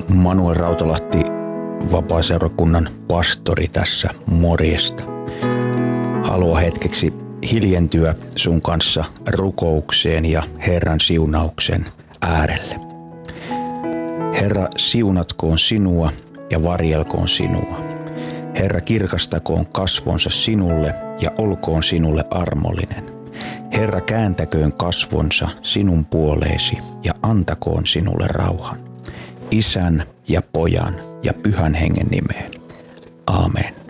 Manuel Rautalahti, vapaaseurakunnan pastori tässä, morjesta. Haluan hetkeksi hiljentyä sun kanssa rukoukseen ja Herran siunauksen äärelle. Herra, siunatkoon sinua ja varjelkoon sinua. Herra, kirkastakoon kasvonsa sinulle ja olkoon sinulle armollinen. Herra, kääntäköön kasvonsa sinun puoleesi ja antakoon sinulle rauhan. Isän ja Pojan ja Pyhän Hengen nimeen. Aamen.